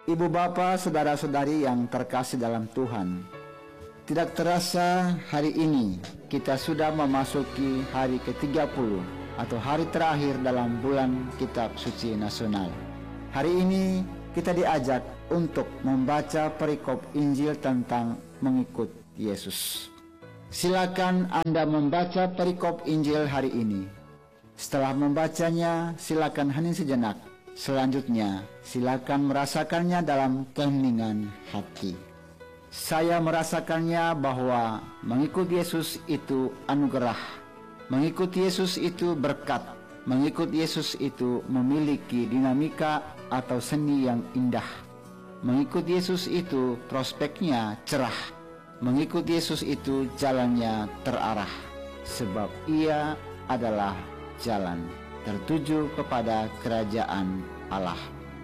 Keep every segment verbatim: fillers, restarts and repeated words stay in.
Ibu bapa, saudara-saudari yang terkasih dalam Tuhan, tidak terasa hari ini kita sudah memasuki hari ke tiga puluh atau hari terakhir dalam bulan Kitab Suci Nasional. Hari ini kita diajak untuk membaca perikop Injil tentang mengikut Yesus. Silakan Anda membaca perikop Injil hari ini. Setelah membacanya, silakan hening sejenak. Selanjutnya, silakan merasakannya dalam keheningan hati. Saya merasakannya bahwa mengikut Yesus itu anugerah. Mengikut Yesus itu berkat. Mengikut Yesus itu memiliki dinamika atau seni yang indah. Mengikut Yesus itu prospeknya cerah. Mengikut Yesus itu jalannya terarah. Sebab Ia adalah jalan tertuju kepada kerajaan Allah.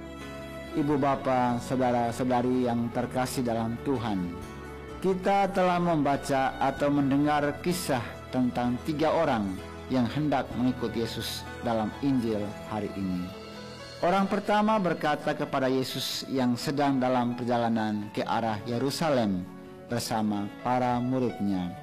Ibu bapa, saudara-saudari yang terkasih dalam Tuhan, kita telah membaca atau mendengar kisah tentang tiga orang yang hendak mengikut Yesus dalam Injil hari ini. Orang pertama berkata kepada Yesus yang sedang dalam perjalanan ke arah Yerusalem bersama para muridnya,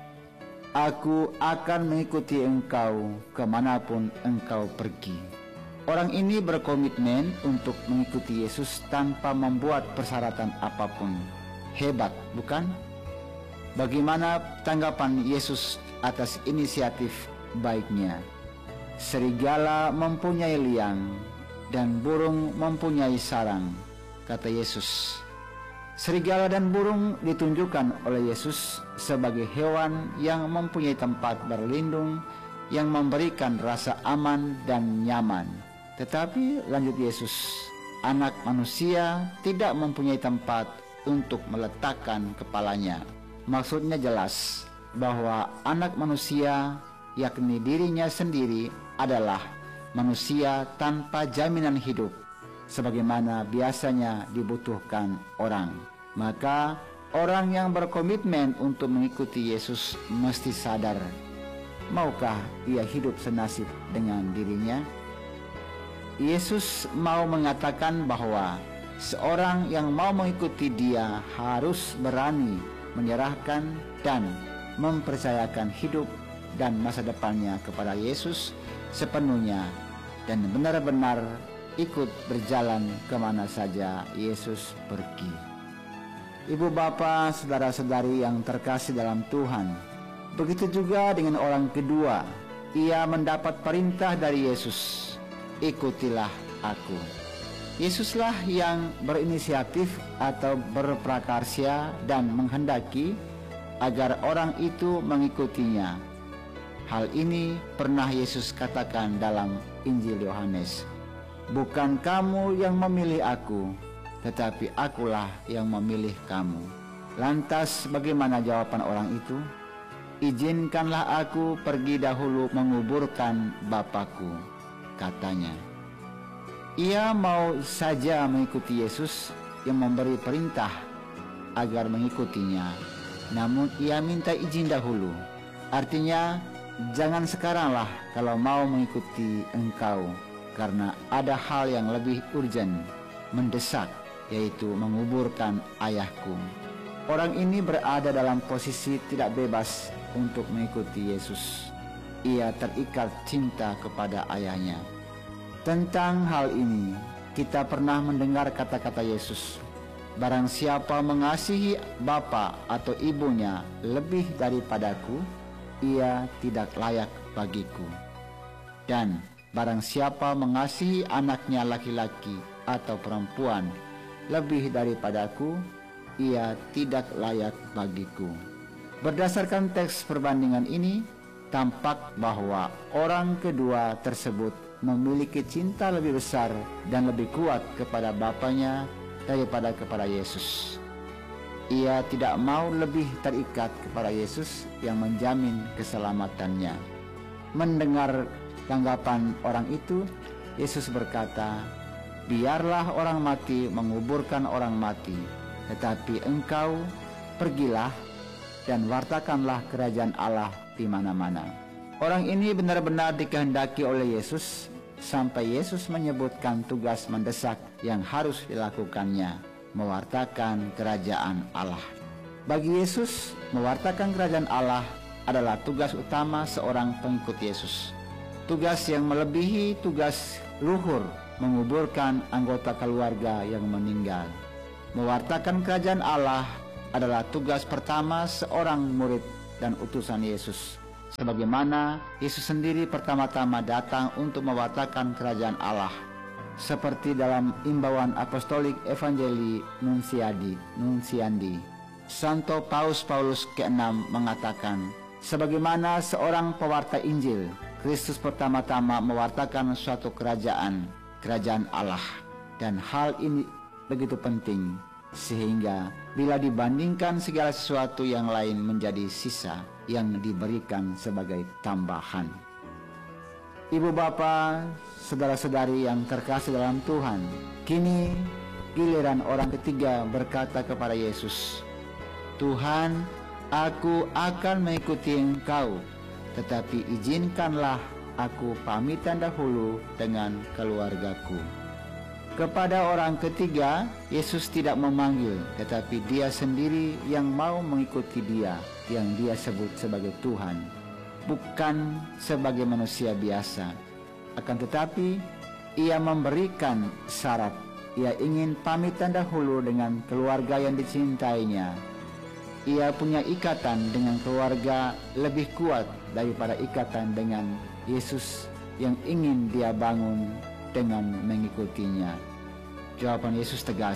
"Aku akan mengikuti engkau kemanapun engkau pergi." Orang ini berkomitmen untuk mengikuti Yesus tanpa membuat persyaratan apapun. Hebat, bukan? Bagaimana tanggapan Yesus atas inisiatif baiknya? Serigala mempunyai liang dan burung mempunyai sarang, kata Yesus. Serigala dan burung ditunjukkan oleh Yesus sebagai hewan yang mempunyai tempat berlindung, yang memberikan rasa aman dan nyaman. Tetapi lanjut Yesus, anak manusia tidak mempunyai tempat untuk meletakkan kepalanya. Maksudnya jelas bahwa anak manusia, yakni dirinya sendiri, adalah manusia tanpa jaminan hidup, sebagaimana biasanya dibutuhkan orang. Maka orang yang berkomitmen untuk mengikuti Yesus mesti sadar, maukah ia hidup senasib dengan dirinya? Yesus mau mengatakan bahwa seorang yang mau mengikuti Dia harus berani menyerahkan dan mempercayakan hidup dan masa depannya kepada Yesus sepenuhnya, dan benar-benar ikut berjalan kemana saja Yesus pergi. Ibu bapa, saudara-saudari yang terkasih dalam Tuhan, begitu juga dengan orang kedua. Ia mendapat perintah dari Yesus, "Ikutilah aku." Yesuslah yang berinisiatif atau berprakarya dan menghendaki agar orang itu mengikutinya. Hal ini pernah Yesus katakan dalam Injil Yohanes, "Bukan kamu yang memilih aku, tetapi akulah yang memilih kamu." Lantas bagaimana jawaban orang itu? "Izinkanlah aku pergi dahulu menguburkan Bapakku," katanya. Ia mau saja mengikuti Yesus yang memberi perintah agar mengikutinya, namun ia minta izin dahulu. Artinya, jangan sekaranglah kalau mau mengikuti engkau, karena ada hal yang lebih urgent, mendesak, yaitu menguburkan ayahku. Orang ini berada dalam posisi tidak bebas untuk mengikuti Yesus. Ia terikat cinta kepada ayahnya. Tentang hal ini, kita pernah mendengar kata-kata Yesus, "Barang siapa mengasihi bapa atau ibunya lebih daripadaku, ia tidak layak bagiku. Dan barang siapa mengasihi anaknya laki-laki atau perempuan lebih daripadaku, ia tidak layak bagiku." Berdasarkan teks perbandingan ini, tampak bahwa orang kedua tersebut memiliki cinta lebih besar dan lebih kuat kepada bapaknya daripada kepada Yesus. Ia tidak mau lebih terikat kepada Yesus yang menjamin keselamatannya. Mendengar tanggapan orang itu, Yesus berkata, "Biarlah orang mati menguburkan orang mati, tetapi engkau pergilah dan wartakanlah kerajaan Allah di mana-mana." Orang ini benar-benar dikehendaki oleh Yesus sampai Yesus menyebutkan tugas mendesak yang harus dilakukannya. mewartakan kerajaan Allah. Bagi Yesus, mewartakan kerajaan Allah adalah tugas utama seorang pengikut Yesus. Tugas yang melebihi tugas luhur menguburkan anggota keluarga yang meninggal. Mewartakan kerajaan Allah adalah tugas pertama seorang murid dan utusan Yesus. Sebagaimana Yesus sendiri pertama-tama datang untuk mewartakan kerajaan Allah. Seperti dalam imbauan apostolik Evangelii Nuntiandi, Nuntiandi, Santo Paus Paulus keenam mengatakan, sebagaimana seorang pewarta Injil, Kristus pertama-tama mewartakan suatu kerajaan, kerajaan Allah. Dan hal ini begitu penting, sehingga bila dibandingkan segala sesuatu yang lain menjadi sisa yang diberikan sebagai tambahan. Ibu bapa, saudara-saudari yang terkasih dalam Tuhan, kini giliran orang ketiga berkata kepada Yesus, Tuhan, aku akan mengikuti Engkau, tetapi izinkanlah aku pamitan dahulu dengan keluargaku. Kepada orang ketiga, Yesus tidak memanggil, tetapi dia sendiri yang mau mengikuti dia, yang dia sebut sebagai Tuhan, bukan sebagai manusia biasa. Akan tetapi, ia memberikan syarat, ia ingin pamitan dahulu dengan keluarga yang dicintainya. Ia punya ikatan dengan keluarga lebih kuat daripada ikatan dengan Yesus yang ingin dia bangun dengan mengikutinya. Jawaban Yesus tegas,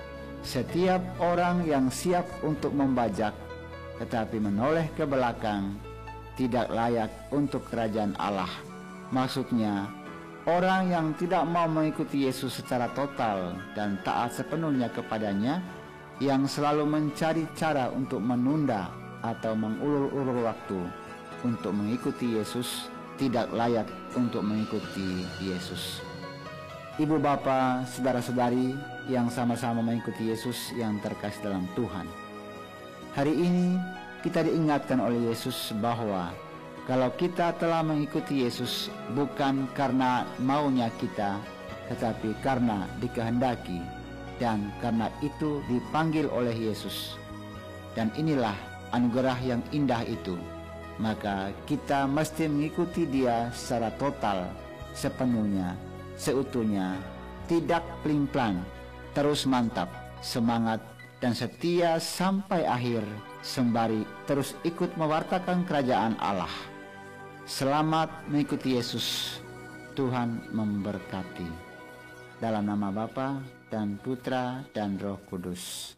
setiap orang yang siap untuk membajak tetapi menoleh ke belakang tidak layak untuk kerajaan Allah. Maksudnya, orang yang tidak mau mengikuti Yesus secara total dan taat sepenuhnya kepadanya, yang selalu mencari cara untuk menunda atau mengulur-ulur waktu untuk mengikuti Yesus, tidak layak untuk mengikuti Yesus. Ibu bapa, saudara-saudari yang sama-sama mengikuti Yesus yang terkasih dalam Tuhan, hari ini kita diingatkan oleh Yesus bahwa kalau kita telah mengikuti Yesus bukan karena maunya kita, tetapi karena dikehendaki, dan karena itu dipanggil oleh Yesus. Dan inilah anugerah yang indah itu. Maka kita mesti mengikuti Dia secara total, sepenuhnya, seutuhnya, tidak pelin-pelan, terus mantap, semangat, dan setia sampai akhir, sembari terus ikut mewartakan kerajaan Allah. Selamat mengikuti Yesus. Tuhan memberkati. Dalam nama Bapa dan Putra dan Roh Kudus.